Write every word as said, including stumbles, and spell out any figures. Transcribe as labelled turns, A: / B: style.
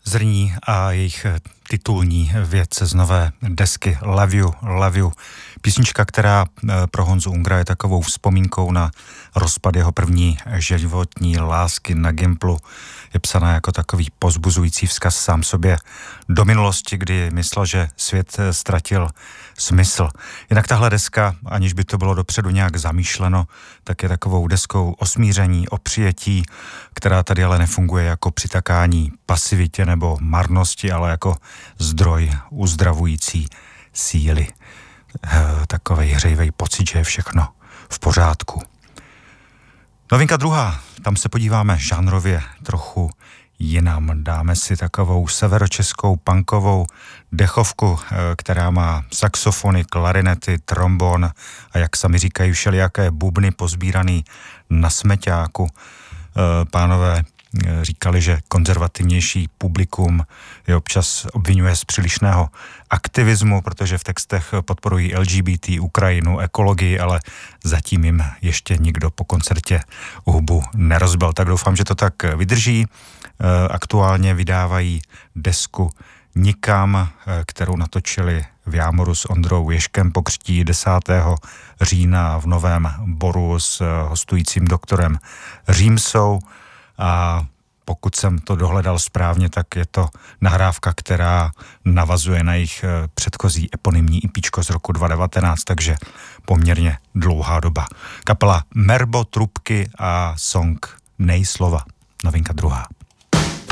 A: Zrní a jejich titulní věc z nové desky Love You, Love You. Písnička, která pro Honzu Ungra je takovou vzpomínkou na rozpad jeho první životní lásky na Gimplu. Je psaná jako takový pozbuzující vzkaz sám sobě do minulosti, kdy myslel, že svět ztratil smysl. Jinak tahle deska, aniž by to bylo dopředu nějak zamýšleno, tak je takovou deskou o smíření, o přijetí, která tady ale nefunguje jako přitakání pasivitě nebo marnosti, ale jako zdroj uzdravující síly. Takovej hřejivej pocit, že je všechno v pořádku. Novinka druhá, tam se podíváme žánrově trochu jinam. Dáme si takovou severočeskou punkovou dechovku, která má saxofony, klarinety, trombon a jak sami říkají všelijaké bubny pozbíraný na smeťáku. Pánové říkali, že konzervativnější publikum je občas obvinuje z přílišného aktivismu, protože v textech podporují L G B T, Ukrajinu, ekologii, ale zatím jim ještě nikdo po koncertě hubu nerozbil. Tak doufám, že to tak vydrží. Aktuálně vydávají desku Nikam, kterou natočili v Jámoru s Ondrou Ježkem, pokřtí desátého října v Novém Boru s hostujícím doktorem Římsou. A pokud jsem to dohledal správně, tak je to nahrávka, která navazuje na jejich předchozí eponymní IPčko z roku dva tisíce devatenáct, takže poměrně dlouhá doba. Kapela Merbo, trubky a song Nej slova. Novinka druhá.